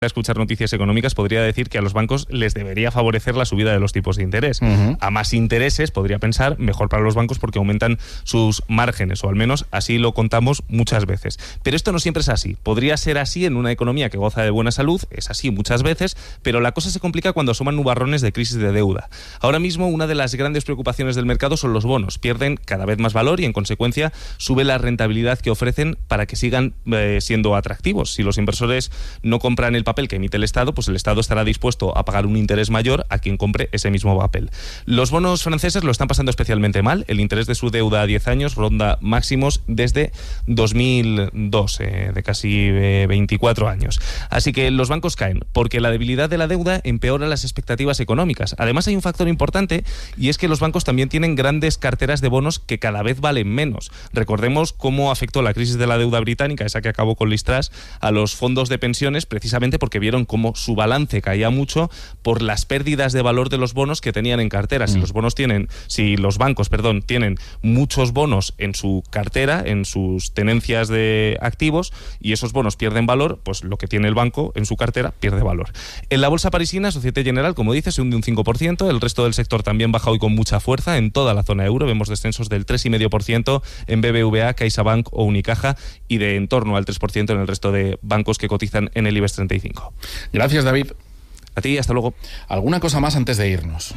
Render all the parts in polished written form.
escuchar noticias económicas podría decir que a los bancos les debería favorecer la subida de los tipos de interés. A más intereses, podría pensar, mejor para los bancos porque aumentan sus márgenes, o al menos así lo contamos muchas veces. Pero esto no siempre es así. Podría ser así en una economía que goza de buena salud, es así muchas veces, pero la cosa se complica cuando asoman nubarrones de crisis de deuda. Ahora mismo una de las grandes preocupaciones del mercado son los bonos. Pierden cada vez más valor y en consecuencia sube la rentabilidad que ofrecen para que sigan siendo atractivos. Si los inversores no compran el papel que emite el Estado, pues el Estado estará dispuesto a pagar un interés mayor a quien compre ese mismo papel. Los bonos franceses lo están pasando especialmente mal. El interés de su deuda a 10 años ronda máximos desde 2002, de casi 24 años. Así que los bancos caen porque la debilidad de la deuda empeora las expectativas económicas. Además hay un factor importante y es que los bancos también tienen grandes carteras de bonos que cada vez valen menos. Recordemos cómo afectó la crisis de la deuda británica, esa que acabó con Liz Truss, a los fondos de pensiones precisamente porque vieron cómo su balance caía mucho por las pérdidas de valor de los bonos que tenían en cartera. Si los bancos tienen muchos bonos en su cartera, en sus tenencias de activos, y esos bonos pierden valor, pues lo que tiene el banco en su cartera pierde valor. En la bolsa parisina, Société Générale, como dice, se hunde un 5%, el resto del sector también baja hoy con mucha fuerza en toda la zona euro. Vemos descensos del 3,5% en BBVA, CaixaBank o Unicaja y de en torno al 3% en el resto de bancos que cotizan en el IBEX 35. Gracias, David. A ti, hasta luego. ¿Alguna cosa más antes de irnos?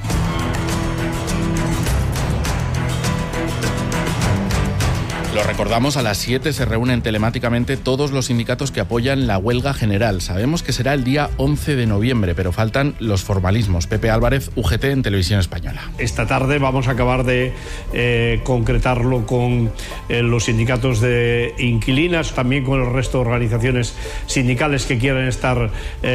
Lo recordamos, a las 7 se reúnen telemáticamente todos los sindicatos que apoyan la huelga general. Sabemos que será el día 11 de noviembre, pero faltan los formalismos. Pepe Álvarez, UGT en Televisión Española. Esta tarde vamos a acabar de concretarlo con los sindicatos de inquilinas, también con el resto de organizaciones sindicales que quieran estar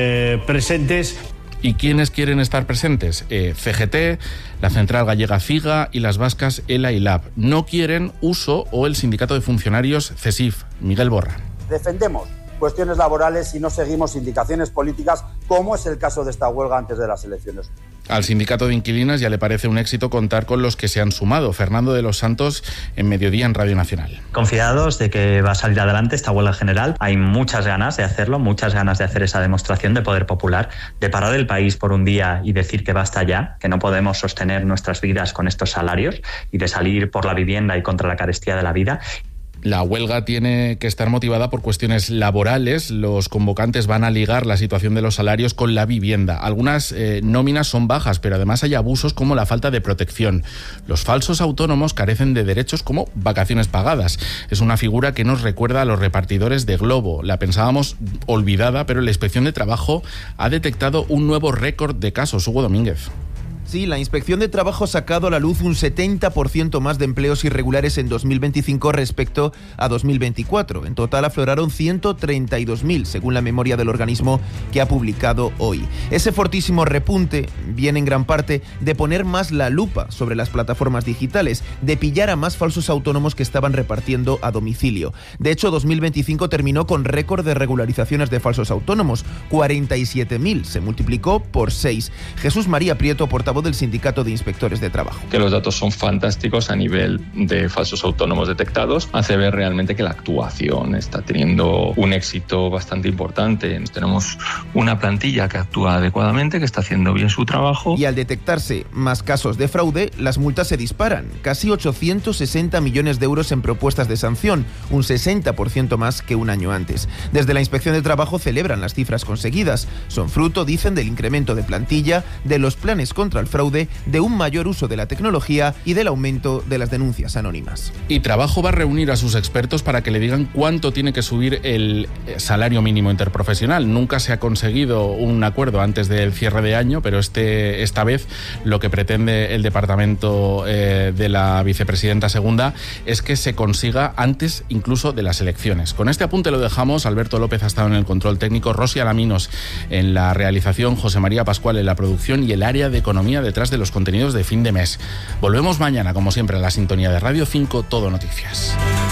presentes. ¿Y quiénes quieren estar presentes? CGT, la Central Gallega FIGA y las vascas ELA y LAB. No quieren USO o el Sindicato de Funcionarios CESIF. Miguel Borra. Defendemos cuestiones laborales y no seguimos indicaciones políticas, como es el caso de esta huelga antes de las elecciones. Al sindicato de inquilinas ya le parece un éxito contar con los que se han sumado. Fernando de los Santos en Mediodía en Radio Nacional. Confiados de que va a salir adelante esta huelga general. Hay muchas ganas de hacerlo, muchas ganas de hacer esa demostración de poder popular, de parar el país por un día y decir que basta ya, que no podemos sostener nuestras vidas con estos salarios y de salir por la vivienda y contra la carestía de la vida. La huelga tiene que estar motivada por cuestiones laborales. Los convocantes van a ligar la situación de los salarios con la vivienda. Algunas nóminas son bajas, pero además hay abusos como la falta de protección. Los falsos autónomos carecen de derechos como vacaciones pagadas. Es una figura que nos recuerda a los repartidores de Globo. La pensábamos olvidada, pero la Inspección de Trabajo ha detectado un nuevo récord de casos. Hugo Domínguez. Sí, la Inspección de Trabajo ha sacado a la luz un 70% más de empleos irregulares en 2025 respecto a 2024. En total afloraron 132.000, según la memoria del organismo que ha publicado hoy. Ese fortísimo repunte viene en gran parte de poner más la lupa sobre las plataformas digitales, de pillar a más falsos autónomos que estaban repartiendo a domicilio. De hecho, 2025 terminó con récord de regularizaciones de falsos autónomos, 47.000, se multiplicó por 6. Jesús María Prieto, portavoz del Sindicato de Inspectores de Trabajo. Que los datos son fantásticos a nivel de falsos autónomos detectados. Hace ver realmente que la actuación está teniendo un éxito bastante importante. Tenemos una plantilla que actúa adecuadamente, que está haciendo bien su trabajo. Y al detectarse más casos de fraude, las multas se disparan. Casi 860 millones de euros en propuestas de sanción, un 60% más que un año antes. Desde la Inspección de Trabajo celebran las cifras conseguidas. Son fruto, dicen, del incremento de plantilla, de los planes contra el fraude, de un mayor uso de la tecnología y del aumento de las denuncias anónimas. Y Trabajo va a reunir a sus expertos para que le digan cuánto tiene que subir el salario mínimo interprofesional. Nunca se ha conseguido un acuerdo antes del cierre de año, pero esta vez lo que pretende el departamento de la vicepresidenta segunda es que se consiga antes incluso de las elecciones. Con este apunte lo dejamos. Alberto López ha estado en el control técnico, Rosy Alaminos en la realización, José María Pascual en la producción y el área de economía detrás de los contenidos de fin de mes. Volvemos mañana, como siempre, a la sintonía de Radio 5 Todo Noticias.